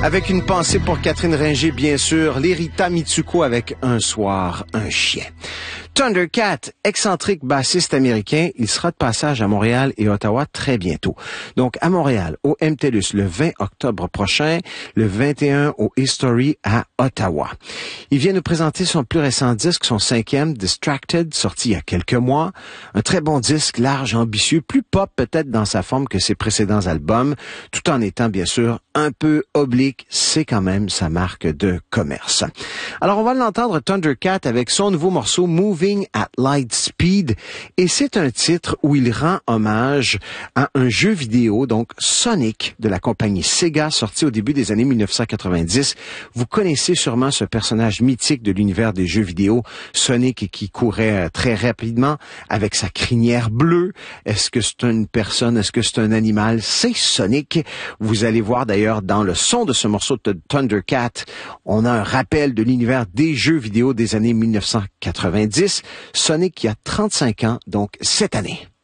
Avec une pensée pour Catherine Ringer, bien sûr, Lerita Mitsuko avec Un soir, un chien. Thundercat, excentrique bassiste américain, il sera de passage à Montréal et Ottawa très bientôt. Donc à Montréal, au MTLUS, le 20 octobre prochain, le 21 au History à Ottawa. Il vient nous présenter son plus récent disque, son 5e, Distracted, sorti il y a quelques mois. Un très bon disque, large, ambitieux, plus pop peut-être dans sa forme que ses précédents albums, tout en étant bien sûr un peu oblique, c'est quand même sa marque de commerce. Alors on va l'entendre Thundercat avec son nouveau morceau Moving at Light Speed, et c'est un titre où il rend hommage à un jeu vidéo, donc Sonic, de la compagnie Sega, sorti au début des années 1990. Vous connaissez sûrement ce personnage mythique de l'univers des jeux vidéo, Sonic qui courait très rapidement avec sa crinière bleue. Est-ce que c'est une personne? Est-ce que c'est un animal? C'est Sonic. Vous allez voir d'ailleurs dans le son de ce morceau de Thundercat, on a un rappel de l'univers des jeux vidéo des années 1990. Sonic qui a 35 ans, donc cette année.